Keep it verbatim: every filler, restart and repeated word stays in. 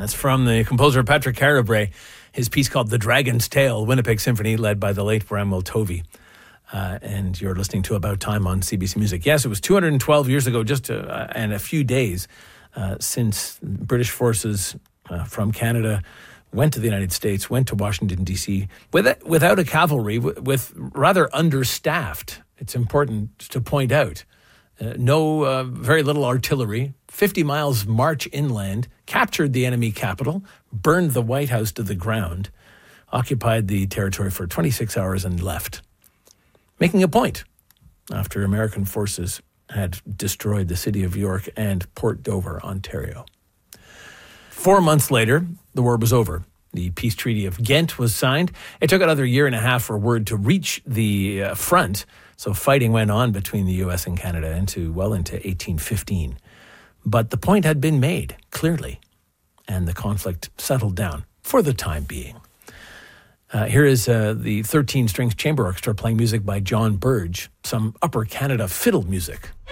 That's from the composer Patrick Carabray, his piece called The Dragon's Tale, Winnipeg Symphony, led by the late Bramwell Tovey. Uh, and you're listening to About Time on C B C Music. Yes, it was two hundred twelve years ago, just uh, and a few days uh, since British forces uh, from Canada went to the United States, went to Washington, D C, with, without a cavalry, with rather understaffed. It's important to point out. Uh, no, uh, very little artillery, fifty miles march inland, captured the enemy capital, burned the White House to the ground, occupied the territory for twenty-six hours and left, making a point after American forces had destroyed the city of York and Port Dover, Ontario. Four months later, the war was over. The Peace Treaty of Ghent was signed. It took another year and a half for word to reach the uh, front, so fighting went on between the U S and Canada into well into eighteen fifteen. But the point had been made, clearly, and the conflict settled down for the time being. Uh, here is uh, the thirteen strings chamber orchestra playing music by John Burge, some Upper Canada fiddle music.